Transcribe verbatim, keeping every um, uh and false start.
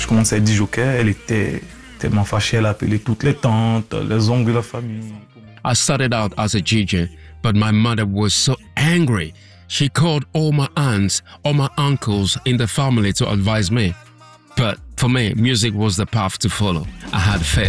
commençais à être jockey, elle était tellement fâchée, elle appelait toutes les tantes, les oncles de la famille. I started out as a D J, but my mother was so angry. She called all my aunts, all my uncles in the family to advise me. But for me, music was the path to follow. I had faith.